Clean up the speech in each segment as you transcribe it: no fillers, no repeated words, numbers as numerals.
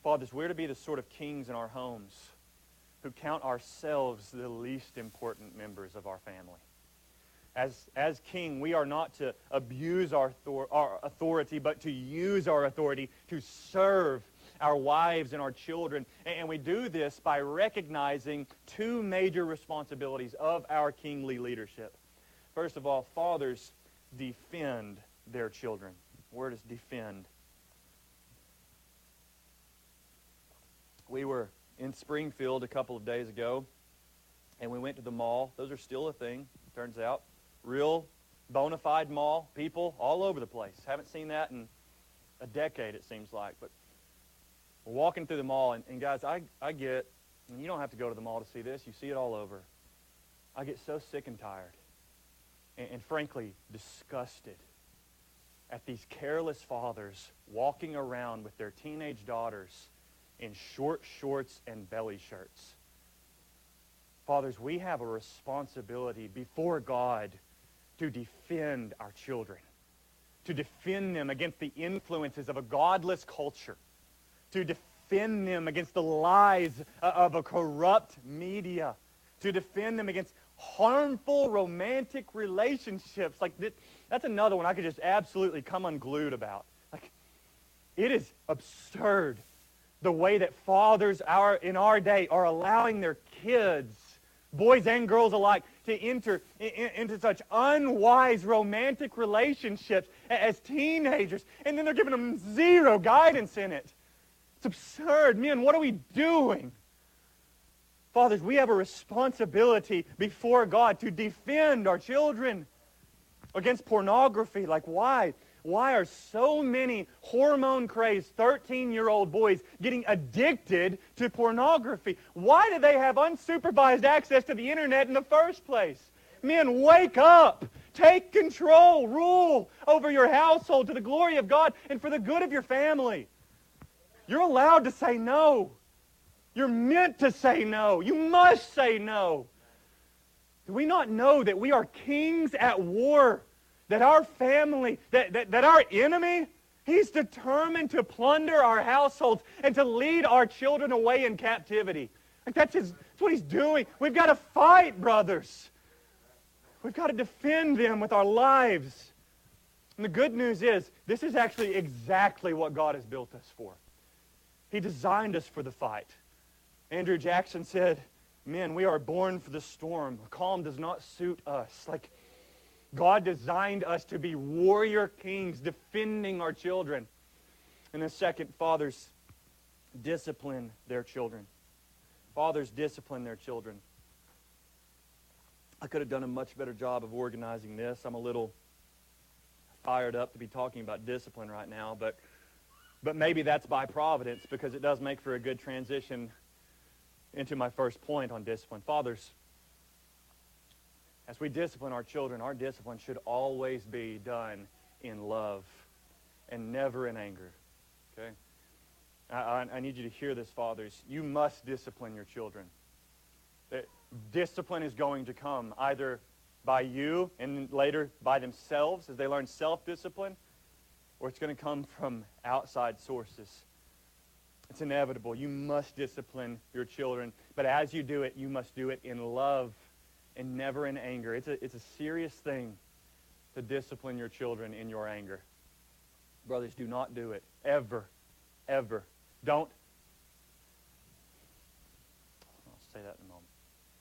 Fathers, we're to be the sort of kings in our homes who count ourselves the least important members of our family. As king, we are not to abuse our authority, but to use our authority to serve our wives and our children. And we do this by recognizing two major responsibilities of our kingly leadership. First of all, fathers defend their children. The word is defend. We were in Springfield a couple of days ago, and we went to the mall. Those are still a thing, turns out. Real, bona fide mall, people all over the place. Haven't seen that in a decade, it seems like. But we're walking through the mall, and guys, I get, and you don't have to go to the mall to see this. You see it all over. I get so sick and tired, and frankly, disgusted at these careless fathers walking around with their teenage daughters in short shorts and belly shirts. Fathers, we have a responsibility before God to defend our children, to defend them against the influences of a godless culture, to defend them against the lies of a corrupt media, to defend them against harmful romantic relationships. Like that's another one I could just absolutely come unglued about. Like, it is absurd the way that fathers in our day are allowing their kids, boys and girls alike, to enter into such unwise romantic relationships as teenagers, and then they're giving them zero guidance in it. It's absurd. Men, what are we doing? Fathers, we have a responsibility before God to defend our children against pornography. Like, why? Why are so many hormone-crazed 13-year-old boys getting addicted to pornography? Why do they have unsupervised access to the internet in the first place? Men, wake up. Take control. Rule over your household to the glory of God and for the good of your family. You're allowed to say no. You're meant to say no. You must say no. Do we not know that we are kings at war? That our family, that our enemy, he's determined to plunder our households and to lead our children away in captivity. Like that's what he's doing. We've got to fight, brothers. We've got to defend them with our lives. And the good news is, this is actually exactly what God has built us for. He designed us for the fight. Andrew Jackson said, men, we are born for the storm. A calm does not suit us. Like, God designed us to be warrior kings defending our children. And then second, fathers discipline their children. Fathers discipline their children. I could have done a much better job of organizing this. I'm a little fired up to be talking about discipline right now, but maybe that's by providence because it does make for a good transition into my first point on discipline. Fathers, as we discipline our children, our discipline should always be done in love and never in anger. Okay? I need you to hear this, fathers. You must discipline your children. Discipline is going to come either by you and later by themselves as they learn self-discipline, or it's going to come from outside sources. It's inevitable. You must discipline your children. But as you do it, you must do it in love and never in anger. It's a serious thing to discipline your children in your anger. Brothers, do not do it. Ever. Ever. Don't. I'll say that in a moment.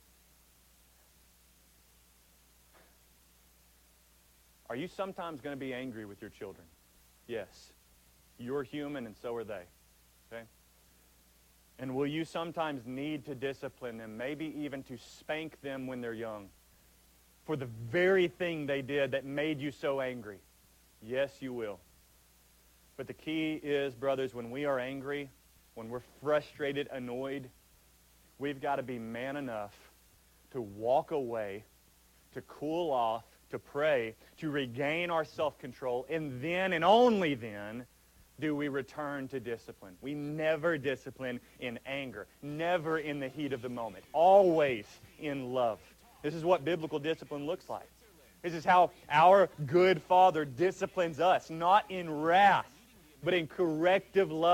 Are you sometimes going to be angry with your children? Yes. You're human and so are they. Okay? And will you sometimes need to discipline them, maybe even to spank them when they're young, for the very thing they did that made you so angry? Yes, you will. But the key is, brothers, when we are angry, when we're frustrated, annoyed, we've got to be man enough to walk away, to cool off, to pray, to regain our self-control, and then, and only then, do we return to discipline. We never discipline in anger, never in the heat of the moment, always in love. This is what biblical discipline looks like. This is how our good Father disciplines us, not in wrath, but in corrective love.